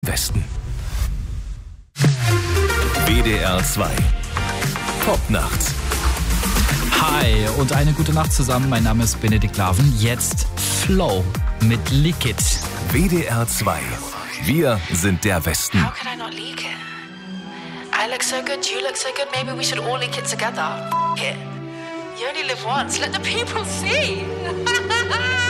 Westen. WDR 2 Popnacht. Hi und eine gute Nacht zusammen. Mein Name ist Benedikt Laven. Jetzt Flow mit Leak It. WDR 2. Wir sind der Westen. How can I not leak it? I look so good, you look so good, maybe we should all leak it together. F it. You only live once, let the people see.